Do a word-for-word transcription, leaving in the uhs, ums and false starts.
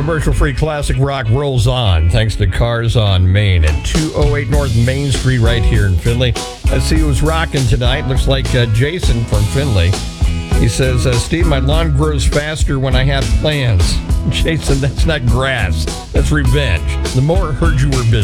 commercial-free classic rock rolls on thanks to Cars on Main at two oh eight North Main Street right here in Findlay. Let's see who's rocking tonight. Looks like uh, Jason from Findlay. He says, uh, Steve, my lawn grows faster when I have plans. Jason, that's not grass. That's revenge. The more hurt you were busy.